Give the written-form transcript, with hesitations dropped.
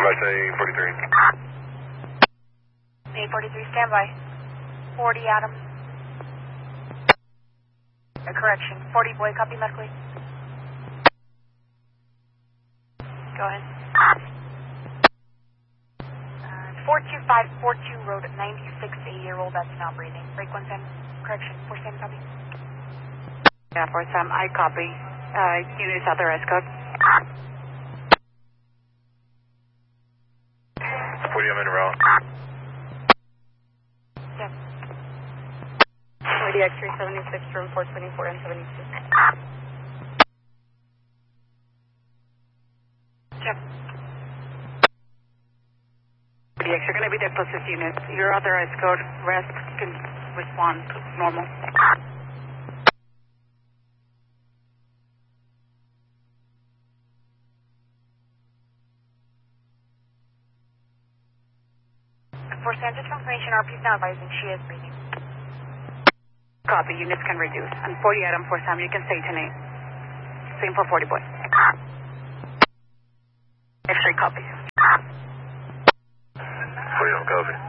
by, say 43. 843, standby. 40, Adam. Correction, 40, boy, copy medically. Go ahead. 42542 road, 96-8-year-old, that's not breathing. Break 110, correction, 4 Sam, copy. Yeah, 4 Sam, I copy. Unit is authorized code. 40, I'm in route. Yeah. 40 X-ray 76 from 424 and 72. Check. 40 X, you're going to be the closest unit. Your authorized code, rest, you can respond normal. For Santa confirmation, RP is now advising she is breathing. Copy, units can reduce. And 40 Adam, 4 Sam, you can stay tonight. Same for 40 boy. X-ray copy. 40, I'm copy.